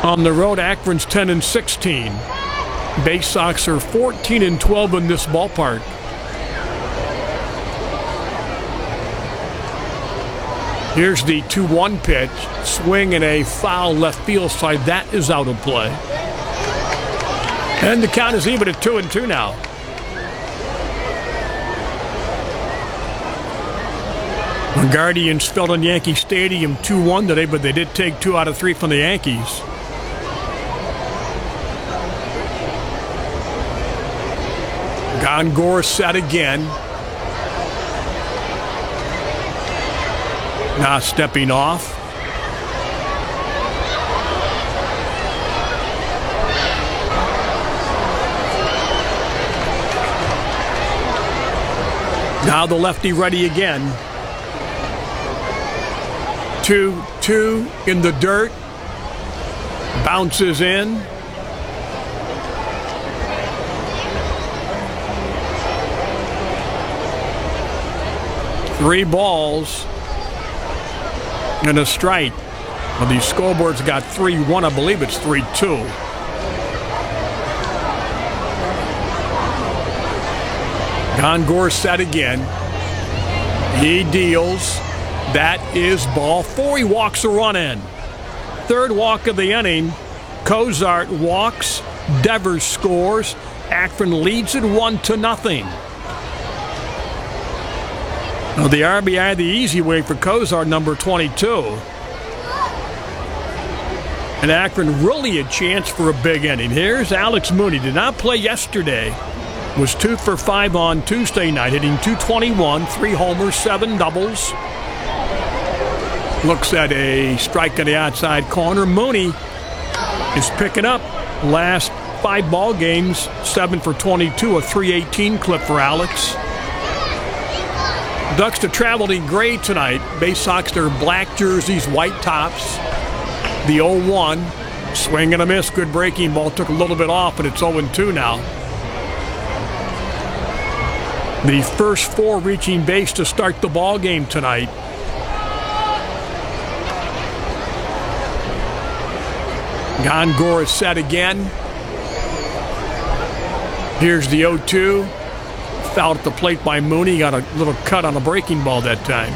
On the road, Akron's 10-16. Bay Sox are 14-12 in this ballpark. Here's the 2-1 pitch. Swing and a foul left field side. That is out of play. And the count is even at 2-2 now. The Guardians fell in Yankee Stadium 2-1 today, but they did take 2 out of 3 from the Yankees. Gongor set again. Now stepping off. Now the lefty ready again. 2-2 in the dirt. Bounces in. Three balls and a strike. Well, these scoreboards got 3-1. I believe it's 3-2. Gongor set again. He deals. That is ball 4. He walks a run in. Third walk of the inning. Cozart walks. Devers scores. Akron leads it 1-0. Now the RBI the easy way for Cozart, number 22. And Akron really a chance for a big inning. Here's Alex Mooney. Did not play yesterday. Was 2 for 5 on Tuesday night, hitting .221, 3 homers, 7 doubles. Looks at a strike on the outside corner. Mooney is picking up. Last 5 ball games, 7 for 22, a .318 clip for Alex. Ducks to travel in gray tonight. Bay Sox, their black jerseys, white tops. The 0-1. Swing and a miss. Good breaking ball. Took a little bit off, but it's 0-2 now. The first 4 reaching base to start the ball game tonight. Gongor is set again. Here's the 0-2. Fouled at the plate by Mooney. Got a little cut on a breaking ball that time.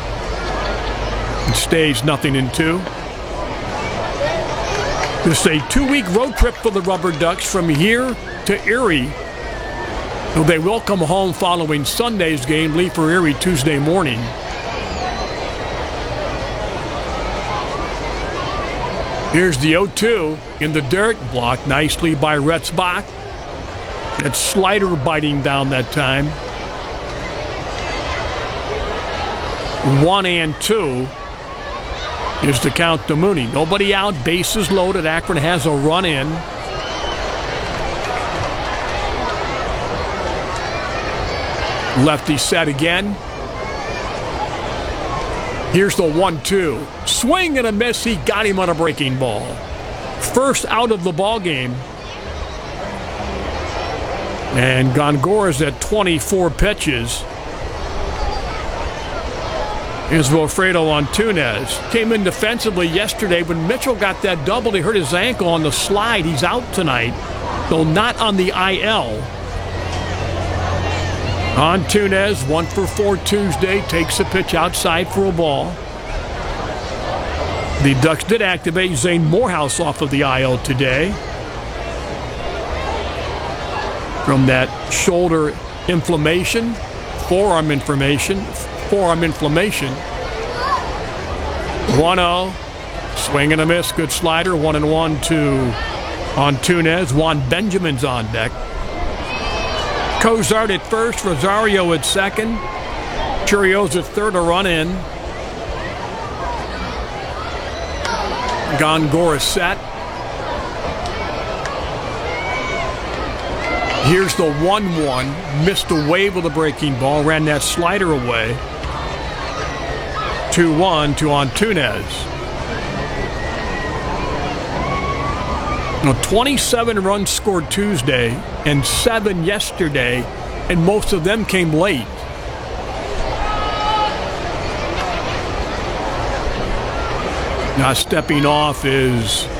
It stays 0-2. This is a 2-week road trip for the Rubber Ducks from here to Erie. They will come home following Sunday's game. Leave for Erie Tuesday morning. Here's the 0-2 in the dirt. Blocked nicely by Retzbach. That slider biting down that time. 1-2 is the count to Mooney. Nobody out, bases loaded. Akron has a run in. Lefty set again. Here's the 1-2. Swing and a miss. He got him on a breaking ball. First out of the ball game. And Gongor is at 24 pitches. Here's Wilfredo Antunez. Came in defensively yesterday when Mitchell got that double. He hurt his ankle on the slide. He's out tonight, though not on the IL. Antunez, 1 for 4 Tuesday, takes a pitch outside for a ball. The Ducks did activate Zane Morehouse off of the IL today from that shoulder inflammation, forearm inflammation. 1-0. Swing and a miss. Good slider. 1-1 to Antunez. Juan Benjamin's on deck. Cozart at first. Rosario at second. Churrios at third. A run in. Gongor is set. Here's the 1-1. Missed a wave with a breaking ball. Ran that slider away. 2-1 to Antunez. Now, 27 runs scored Tuesday and 7 yesterday, and most of them came late. Now stepping off is